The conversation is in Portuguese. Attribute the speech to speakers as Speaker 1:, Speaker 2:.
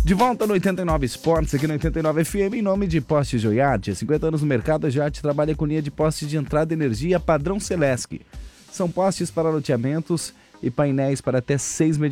Speaker 1: De volta no 89 Esportes, aqui no 89 FM, em nome de Postes Joiate. 50 anos no mercado, a Joiate trabalha com linha de postes de entrada de energia padrão Celesc. São postes para loteamentos e painéis para até 6